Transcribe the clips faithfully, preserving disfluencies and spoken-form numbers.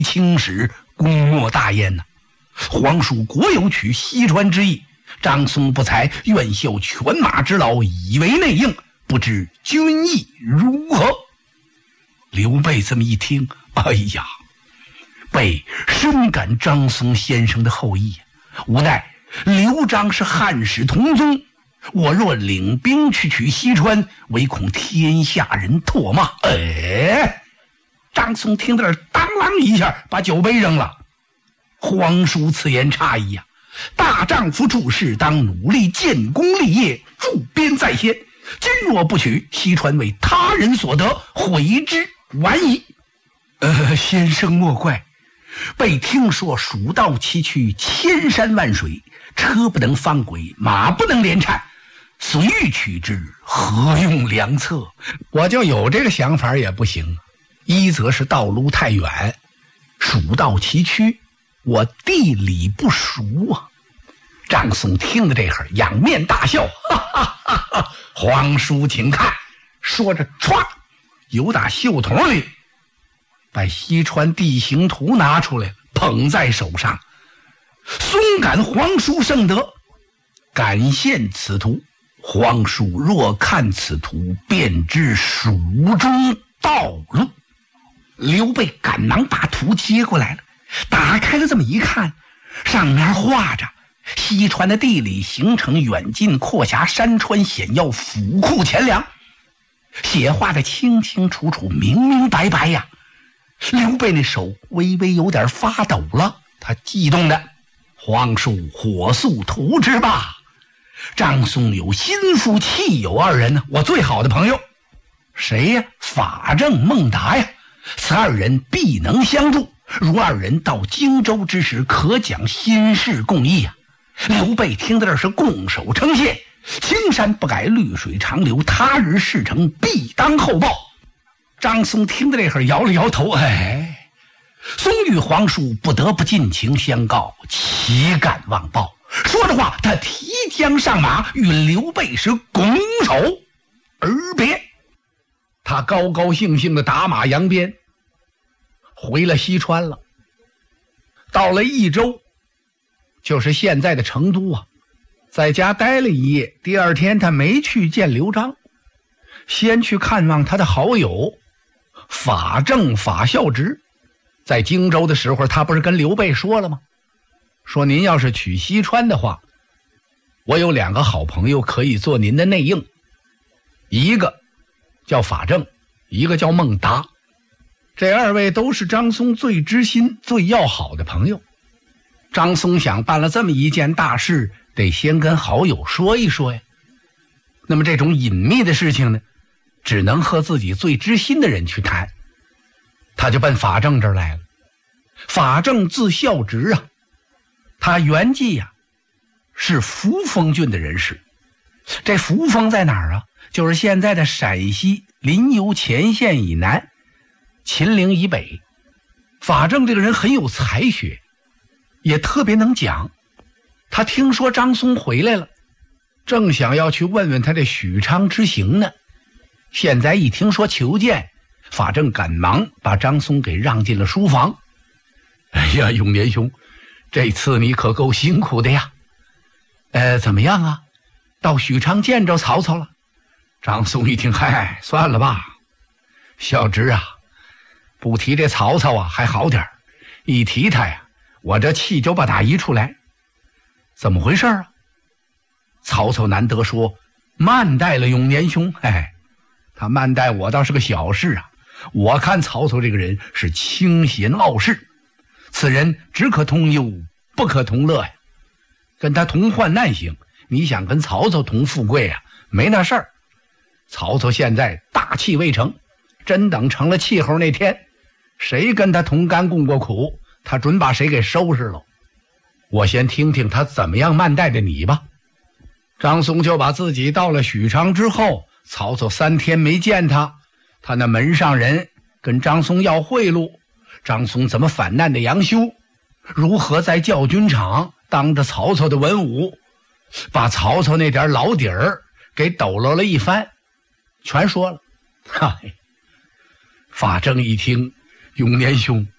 青史，功莫大焉呐、啊。皇叔国有取西川之意，张松不才，愿效犬马之劳，以为内应，不知君意如何？刘备这么一听，哎呀，备深感张松先生的厚意，无奈刘张是汉室同宗，我若领兵去取西川，唯恐天下人唾骂。哎，张松听到这儿，当啷一下把酒杯扔了。皇叔此言差矣呀、啊！大丈夫处事当努力建功立业，驻边在先。今若不取西川，为他人所得，悔之晚矣。呃，先生莫怪，备听说蜀道崎岖，千山万水，车不能翻轨，马不能连颤，虽欲取之，何用良策？我就有这个想法也不行。一则是道路太远，蜀道崎岖，我地理不熟啊。张松听了这会儿，仰面大笑，哈哈哈哈！皇叔请看。说着，唰，由打袖筒里把西川地形图拿出来，捧在手上。松感皇叔圣德，感献此图。皇叔若看此图，便知蜀中道路。刘备赶忙把图接过来了，打开了这么一看，上面画着西川的地理形成远近阔狭，山川险要，府库钱粮，写画的清清楚楚，明明白白呀。刘备那手微微有点发抖了，他激动的：皇叔火速图之吧！张松有心腹戚友二人呢，我最好的朋友。谁呀？法正、孟达呀。此二人必能相助，如二人到荆州之时，可讲心事共议啊！刘备听到这是拱手称谢，青山不改，绿水长流，他日事成，必当厚报。张松听到这会儿，摇了摇头，哎，松与皇叔不得不尽情相告，岂敢忘报。说着话，他提枪上马，与刘备是拱手而别。他高高兴兴的打马扬鞭，回了西川了。到了益州，就是现在的成都啊，在家待了一夜。第二天他没去见刘璋，先去看望他的好友法正、法孝直。在荆州的时候，他不是跟刘备说了吗？说您要是取西川的话，我有两个好朋友可以做您的内应，一个叫法正，一个叫孟达。这二位都是张松最知心最要好的朋友。张松想办了这么一件大事，得先跟好友说一说呀。那么这种隐秘的事情呢，只能和自己最知心的人去谈。他就奔法正这儿来了。法正字孝直啊，他原籍呀、啊、是扶风郡的人士。这扶风在哪儿啊？就是现在的陕西临游前线以南，秦岭以北。法正这个人很有才学，也特别能讲。他听说张松回来了，正想要去问问他这许昌之行呢。现在一听说求见，法正赶忙把张松给让进了书房。哎呀，永年兄，这次你可够辛苦的呀。呃，怎么样啊？到许昌见着曹操了？张松一听，嗨，算了吧。小侄啊，不提这曹操啊还好点，一提他呀，我这气就把他移出来。怎么回事啊？曹操难得说慢待了永年兄，哎，他慢待我倒是个小事啊。我看曹操这个人是清闲傲世，此人只可同忧，不可同乐呀。跟他同患难行，你想跟曹操同富贵啊，没那事儿。曹操现在大器未成，真等成了气候那天，谁跟他同甘共过苦，他准把谁给收拾了。我先听听他怎么样慢待的你吧。张松就把自己到了许昌之后，曹操三天没见他，他那门上人跟张松要贿赂，张松怎么反难的杨修，如何在教军场当着曹操的文武，把曹操那点老底儿给抖落了一番，全说了。嗨，法正一听，永年兄，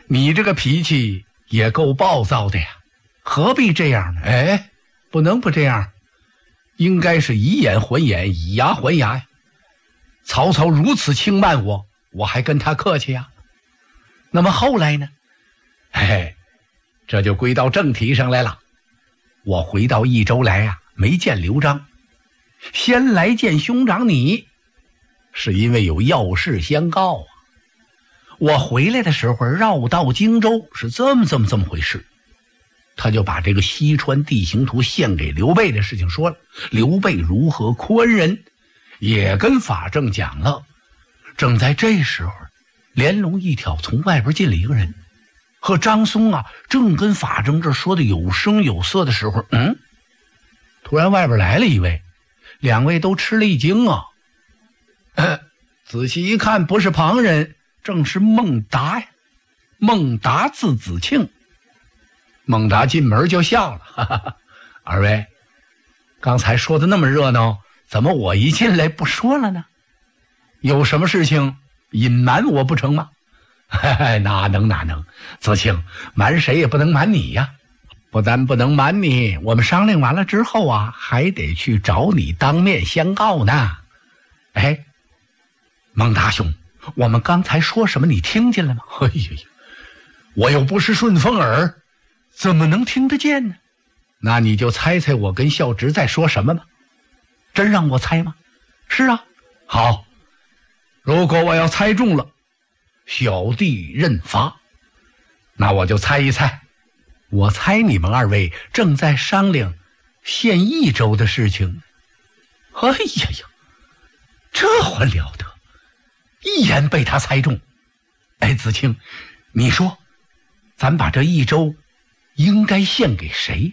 你这个脾气也够暴躁的呀，何必这样呢？哎，不能不这样，应该是以眼还眼，以牙还牙呀。曹操如此轻慢我，我还跟他客气呀。那么后来呢？嘿嘿，这就归到正题上来了。我回到益州来呀、啊，没见刘璋，先来见兄长你，是因为有要事相告啊。我回来的时候绕道荆州，是这么这么这么回事。他就把这个西川地形图献给刘备的事情说了，刘备如何宽仁，也跟法正讲了。正在这时候，连龙一挑从外边进了一个人，和张松啊正跟法正这说的有声有色的时候，嗯，突然外边来了一位，两位都吃了一惊啊。呃、仔细一看，不是旁人，正是孟达呀。孟达字子庆。孟达进门就笑了，哈哈哈，二位刚才说的那么热闹，怎么我一进来不说了呢？有什么事情隐瞒我不成吗？嘿嘿，哪能哪能，子庆，瞒谁也不能瞒你呀。不但不能瞒你，我们商量完了之后啊，还得去找你当面相告呢。哎，孟大兄，我们刚才说什么你听见了吗？哎呀呀，我又不是顺风耳，怎么能听得见呢？那你就猜猜我跟孝直在说什么吧。真让我猜吗？是啊。好，如果我要猜中了，小弟认罚。那我就猜一猜，我猜你们二位正在商量献益州的事情。哎呀呀，这还了得，一眼被他猜中。哎，子清，你说咱把这益州应该献给谁？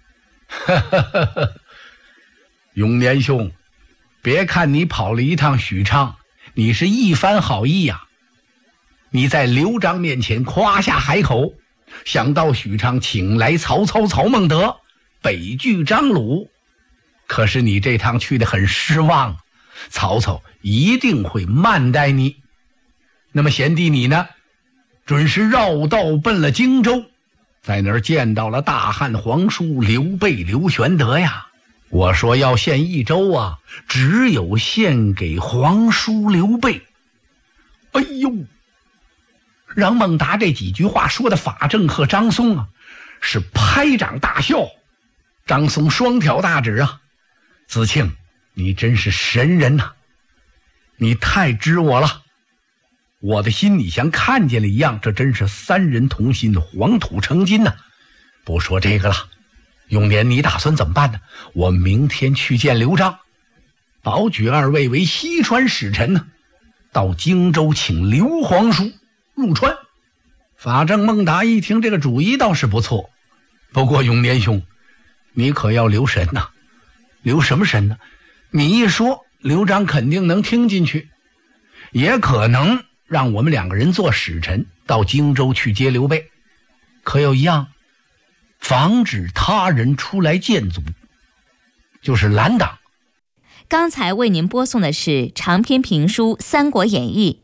永年兄，别看你跑了一趟许昌，你是一番好意呀、啊。你在刘璋面前夸下海口，想到许昌请来曹操、曹孟德，北拒张鲁。可是你这趟去得很失望，曹操一定会慢待你。那么贤弟你呢，准是绕道奔了荆州，在那儿见到了大汉皇叔刘备刘玄德呀。我说要献益州啊，只有献给皇叔刘备。哎呦，让孟达这几句话说的法正和张松啊是拍掌大笑。张松双挑大指啊，子庆，你真是神人呐、啊！你太知我了，我的心里像看见了一样，这真是三人同心，黄土成金呐、啊！不说这个了，永年你打算怎么办呢？我明天去见刘璋，保举二位为西川使臣呢，到荆州请刘皇叔入川。法正孟达一听这个主意倒是不错，不过永年兄，你可要留神呐、啊。留什么神呢？你一说，刘璋肯定能听进去，也可能让我们两个人做使臣到荆州去接刘备。可有一样，防止他人出来建阻，就是拦挡。 刚才为您播送的是长篇评书《三国演义》，